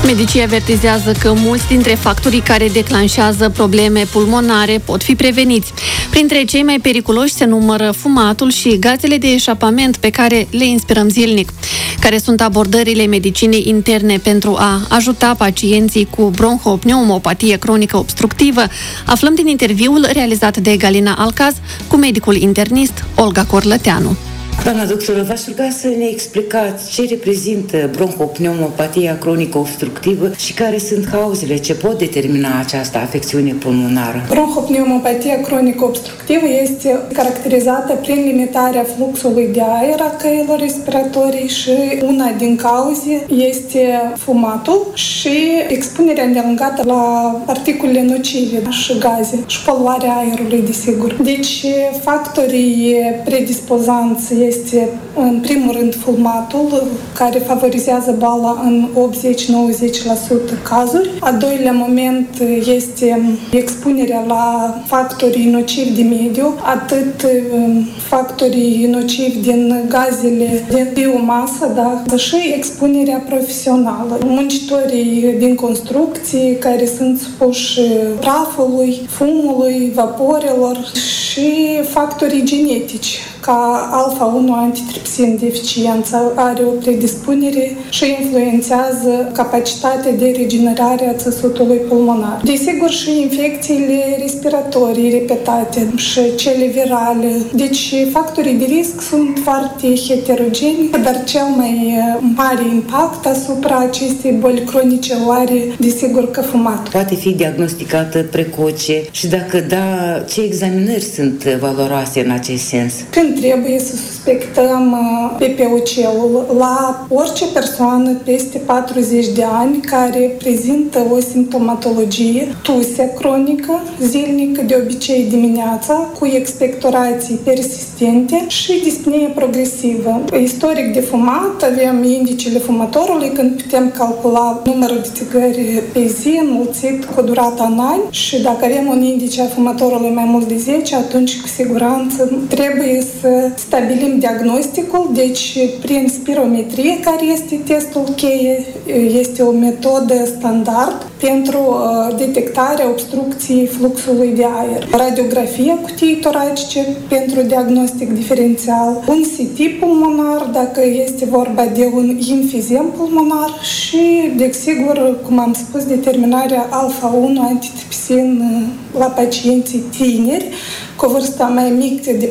Medicii avertizează că mulți dintre factorii care declanșează probleme pulmonare pot fi preveniți. Printre cei mai periculoși se numără fumatul și gazele de eșapament pe care le inspirăm zilnic. Care sunt abordările medicinei interne pentru a ajuta pacienții cu bronhopneumopatie cronică obstructivă? Aflăm din interviul realizat de Galina Alcaz cu medicul internist Olga Corlăteanu. Doamna doctoră, v-aș ruga să ne explicați ce reprezintă bronhopneumopatia cronică obstructivă și care sunt cauzele ce pot determina această afecțiune pulmonară. Bronhopneumopatia cronică obstructivă este caracterizată prin limitarea fluxului de aer a căilor respiratorii și una din cauze este fumatul și expunerea îndelungată la particule nocive și gaze și poluarea aerului, desigur. Deci, factorii predispozanți este, în primul rând, fumatul, care favorizează boala în 80-90% cazuri. A doilea moment este expunerea la factorii nocivi de mediu, atât factorii nocivi din gazele din biomasă, dar și expunerea profesională. Muncitorii din construcții care sunt supuși prafului, fumului, vaporelor și factorii genetici, ca alfa-1 antitripsin deficiență are o predispunere și influențează capacitatea de regenerare a țesutului pulmonar. Desigur, și infecțiile respiratorii repetate și cele virale. Deci, factorii de risc sunt foarte heterogeni, dar cel mai mare impact asupra acestei boli cronice o are, desigur, că fumatul. Poate fi diagnosticată precoce și dacă da, ce examinări sunt valoroase în acest sens? Când trebuie să suspectăm BPOC-ul la orice persoană peste 40 de ani care prezintă o simptomatologie, tusea cronică, zilnică, de obicei dimineața, cu expectorații persistente și dispnee progresivă. Istoric de fumat, avem indicele fumătorului când putem calcula numărul de țigări pe zi înmulțit cu durata în ani și dacă avem un indice a fumătorului mai mult de 10, atunci cu siguranță trebuie să stabilim diagnosticul, deci prin spirometrie, care este testul cheie, este o metodă standard pentru detectarea obstrucției fluxului de aer. Radiografia cutiei toracice pentru diagnostic diferențial, un CT pulmonar, dacă este vorba de un emfizem pulmonar și, desigur, cum am spus, determinarea alfa-1 antitripsin la pacienții tineri cu vârsta mai mică de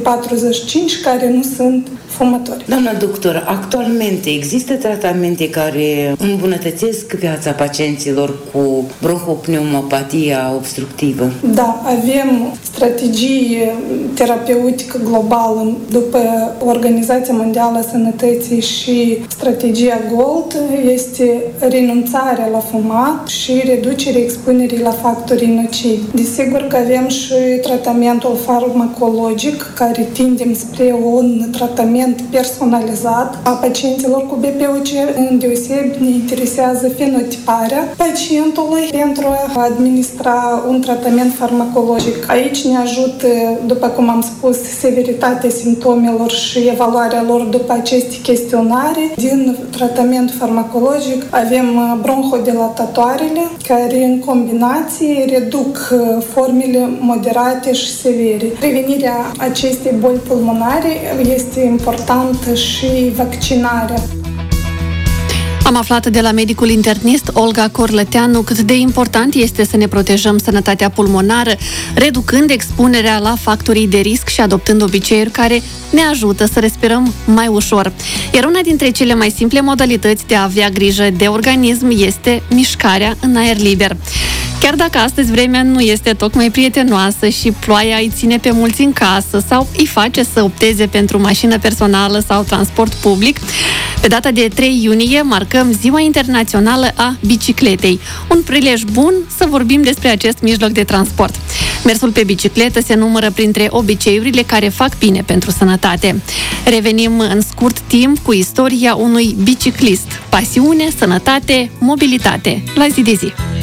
45 care nu sunt fumători. Doamna doctor, actualmente există tratamente care îmbunătățesc viața pacienților cu bronhopneumopatia obstructivă? Da, avem strategii terapeutică globală după Organizația Mondială a Sănătății și strategia GOLD este renunțarea la fumat și reducerea expunerii la factorii nocivi. Desigur că avem și tratamentul farmacologic, care tindem spre un tratament personalizat a pacienților cu BPOC. Îndeosebi ne interesează fenotiparea pacientului pentru a administra un tratament farmacologic. Aici ne ajută, după cum am spus, severitatea simptomelor și evaluarea lor după aceste chestionare. Din tratament farmacologic avem bronhodilatatoarele, care în combinație reduc formele moderate și severe. Prevenirea acestei boli pulmonare este importantă și vaccinarea. Am aflat de la medicul internist Olga Corlăteanu cât de important este să ne protejăm sănătatea pulmonară, reducând expunerea la factorii de risc și adoptând obiceiuri care ne ajută să respirăm mai ușor. Iar una dintre cele mai simple modalități de a avea grijă de organism este mișcarea în aer liber. Chiar dacă astăzi vremea nu este tocmai prietenoasă și ploaia îi ține pe mulți în casă sau îi face să opteze pentru mașină personală sau transport public, pe data de 3 iunie marcăm Ziua Internațională a Bicicletei. Un prilej bun să vorbim despre acest mijloc de transport. Mersul pe bicicletă se numără printre obiceiurile care fac bine pentru sănătate. Revenim în scurt timp cu istoria unui biciclist. Pasiune, sănătate, mobilitate. La zi de zi.